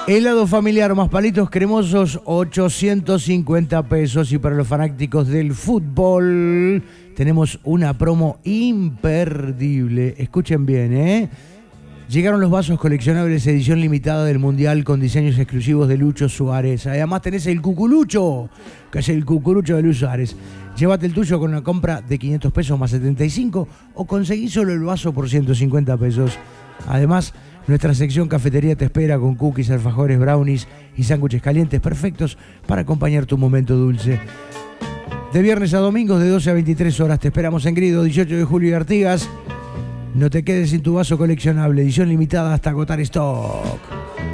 Helado familiar más palitos cremosos, 850 pesos. Y para los fanáticos del fútbol, tenemos una promo imperdible. Escuchen bien, ¿eh? Llegaron los vasos coleccionables edición limitada del Mundial con diseños exclusivos de Lucho Suárez. Además tenés el cucurucho, que es el cucurucho de Lucho Suárez. Llévate el tuyo con una compra de 500 pesos más 75 o conseguí solo el vaso por 150 pesos. Además, nuestra sección cafetería te espera con cookies, alfajores, brownies y sándwiches calientes perfectos para acompañar tu momento dulce. De viernes a domingos de 12 a 23 horas te esperamos en Grido, 18 de julio y Artigas. No te quedes sin tu vaso coleccionable, edición limitada hasta agotar stock.